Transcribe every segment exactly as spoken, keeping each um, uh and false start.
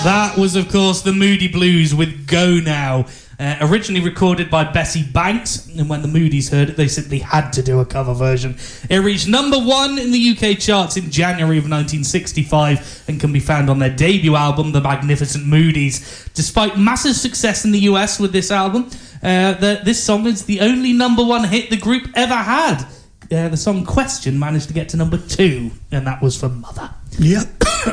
That was, of course, the Moody Blues with Go Now. Uh, originally recorded by Bessie Banks, and when the Moodies heard it, they simply had to do a cover version. It reached number one in the U K charts in January of nineteen sixty-five and can be found on their debut album, The Magnificent Moodies. Despite massive success in the U S with this album, uh, the, this song is the only number one hit the group ever had. Uh, the song Question managed to get to number two, and that was for Mother. Yeah.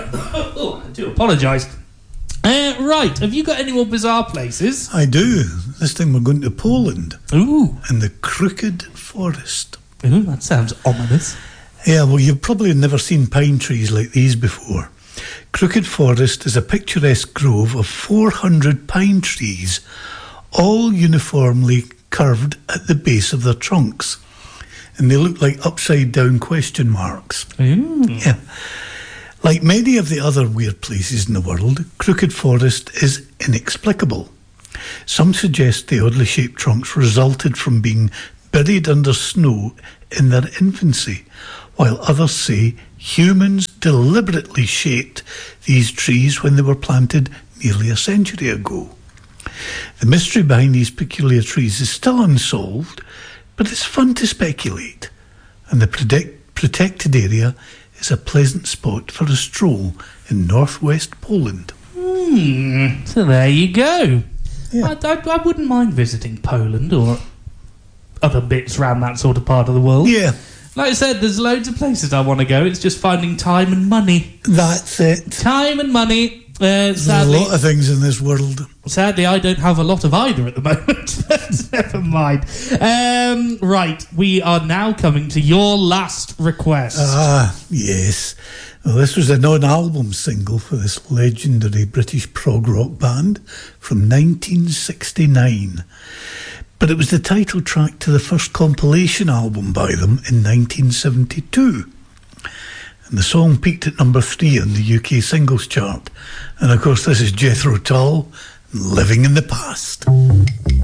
Oh, I do apologise. Uh, right, have you got any more bizarre places? I do. This time we're going to Poland. Ooh. And the Crooked Forest. Ooh, that sounds ominous. Yeah, well, you've probably never seen pine trees like these before. Crooked Forest is a picturesque grove of four hundred pine trees, all uniformly curved at the base of their trunks. And they look like upside-down question marks. Ooh. Yeah. Like many of the other weird places in the world, Crooked Forest is inexplicable. Some suggest the oddly shaped trunks resulted from being buried under snow in their infancy, while others say humans deliberately shaped these trees when they were planted nearly a century ago. The mystery behind these peculiar trees is still unsolved, but it's fun to speculate, and the predict- protected area is a pleasant spot for a stroll in northwest Poland. Hmm, so there you go. Yeah. I, I, I wouldn't mind visiting Poland or other bits around that sort of part of the world. Yeah. Like I said, there's loads of places I want to go. It's just finding time and money. That's it. Time and money. Uh, There's sadly, a lot of things in this world. Sadly, I don't have a lot of either at the moment. But never mind. Um, right, we are now coming to your last request. Ah, yes. Well, this was a non-album single for this legendary British prog rock band from nineteen sixty-nine. But it was the title track to the first compilation album by them in nineteen seventy-two. And the song peaked at number three on the U K singles chart. And of course, this is Jethro Tull, Living in the Past.